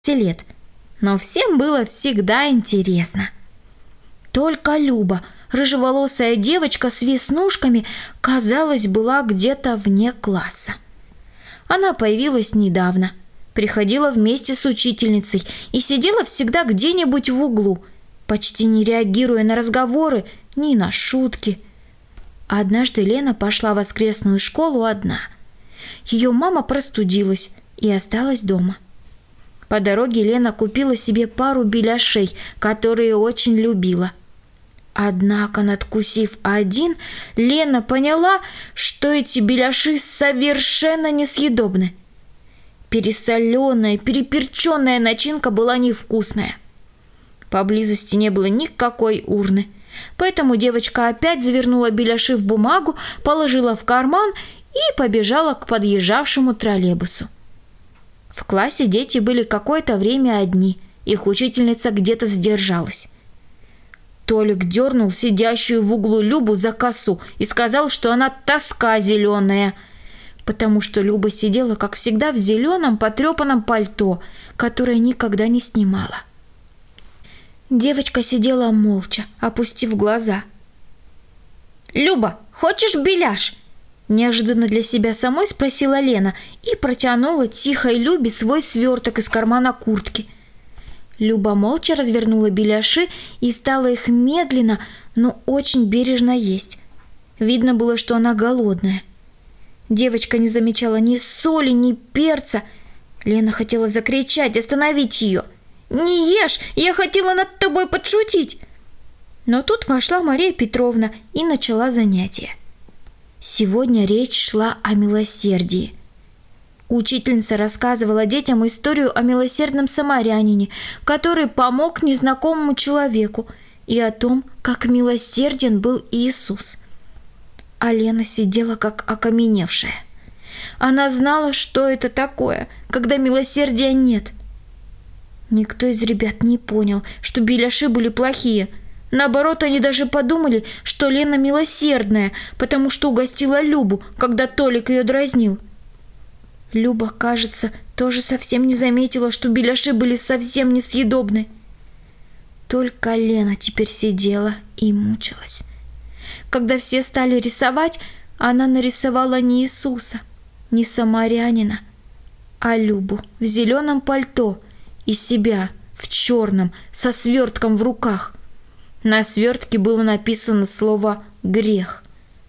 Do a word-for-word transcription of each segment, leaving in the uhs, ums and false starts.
лет, но всем было всегда интересно. Только Люба, рыжеволосая девочка с веснушками, казалось, была где-то вне класса. Она появилась недавно, приходила вместе с учительницей и сидела всегда где-нибудь в углу, почти не реагируя на разговоры ни на шутки. Однажды Лена пошла в воскресную школу одна. Ее мама простудилась и осталась дома. По дороге Лена купила себе пару беляшей, которые очень любила. Однако, надкусив один, Лена поняла, что эти беляши совершенно несъедобны. Пересоленная, переперченная начинка была невкусная. Поблизости не было никакой урны, поэтому девочка опять завернула беляши в бумагу, положила в карман и побежала к подъезжавшему троллейбусу. В классе дети были какое-то время одни, их учительница где-то задержалась. Толик дернул сидящую в углу Любу за косу и сказал, что она тоска зеленая, потому что Люба сидела, как всегда, в зеленом потрепанном пальто, которое никогда не снимала. Девочка сидела молча, опустив глаза. «Люба, хочешь беляш?» Неожиданно для себя самой спросила Лена и протянула тихой Любе свой сверток из кармана куртки. Люба молча развернула беляши и стала их медленно, но очень бережно есть. Видно было, что она голодная. Девочка не замечала ни соли, ни перца. Лена хотела закричать, остановить ее. «Не ешь! Я хотела над тобой подшутить!» Но тут вошла Мария Петровна и начала занятие. Сегодня речь шла о милосердии. Учительница рассказывала детям историю о милосердном самарянине, который помог незнакомому человеку, и о том, как милосерден был Иисус. А Лена сидела как окаменевшая. Она знала, что это такое, когда милосердия нет. Никто из ребят не понял, что беляши были плохие. Наоборот, они даже подумали, что Лена милосердная, потому что угостила Любу, когда Толик ее дразнил. Люба, кажется, тоже совсем не заметила, что беляши были совсем несъедобны. Только Лена теперь сидела и мучилась. Когда все стали рисовать, она нарисовала не Иисуса, не самарянина, а Любу в зеленом пальто и себя в черном со свертком в руках. На свертке было написано слово «грех».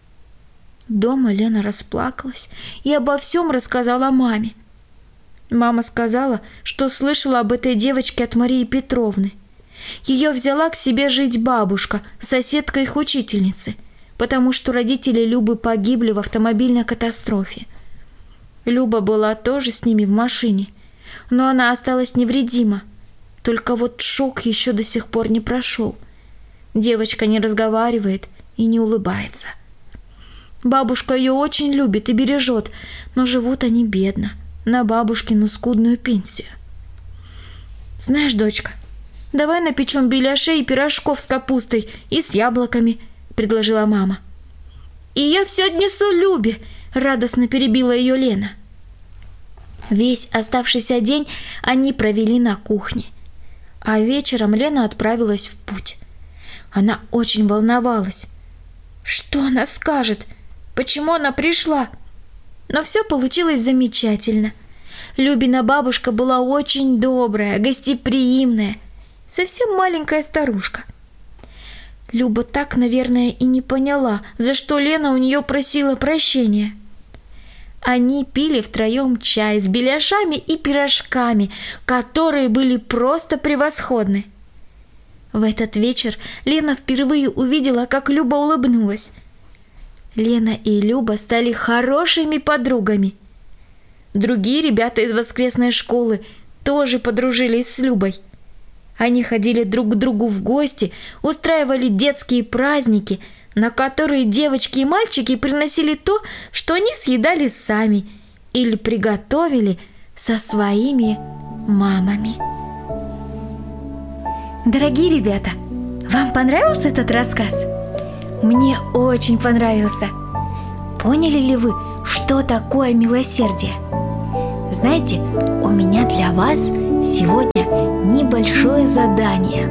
Дома Лена расплакалась и обо всем рассказала маме. Мама сказала, что слышала об этой девочке от Марии Петровны. Ее взяла к себе жить бабушка, соседка их учительницы, потому что родители Любы погибли в автомобильной катастрофе. Люба была тоже с ними в машине, но она осталась невредима. Только вот шок еще до сих пор не прошел. Девочка не разговаривает и не улыбается. Бабушка ее очень любит и бережет, но живут они бедно, на бабушкину скудную пенсию. «Знаешь, дочка, давай напечем беляшей и пирожков с капустой и с яблоками», — предложила мама. «И я все отнесу Любе», — радостно перебила ее Лена. Весь оставшийся день они провели на кухне, а вечером Лена отправилась в путь. Она очень волновалась. Что она скажет? Почему она пришла? Но все получилось замечательно. Любина бабушка была очень добрая, гостеприимная, совсем маленькая старушка. Люба так, наверное, и не поняла, за что Лена у нее просила прощения. Они пили втроем чай с беляшами и пирожками, которые были просто превосходны. В этот вечер Лена впервые увидела, как Люба улыбнулась. Лена и Люба стали хорошими подругами. Другие ребята из воскресной школы тоже подружились с Любой. Они ходили друг к другу в гости, устраивали детские праздники, на которые девочки и мальчики приносили то, что они съедали сами или приготовили со своими мамами. Дорогие ребята, вам понравился этот рассказ? Мне очень понравился. Поняли ли вы, что такое милосердие? Знаете, у меня для вас Сегодня небольшое задание.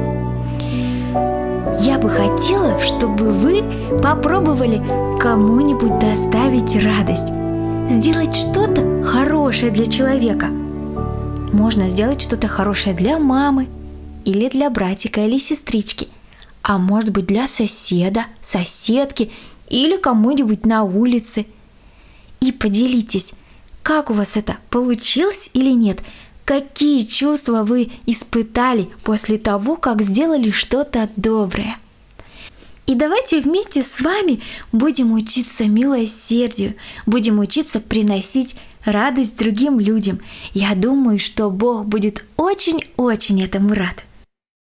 Я бы хотела, чтобы вы попробовали кому-нибудь доставить радость, сделать что-то хорошее для человека. Можно сделать что-то хорошее для мамы, или для братика или сестрички, а может быть для соседа, соседки или кому-нибудь на улице. И поделитесь, как у вас это получилось или нет, какие чувства вы испытали после того, как сделали что-то доброе. И давайте вместе с вами будем учиться милосердию, будем учиться приносить радость другим людям. Я думаю, что Бог будет очень-очень этому рад.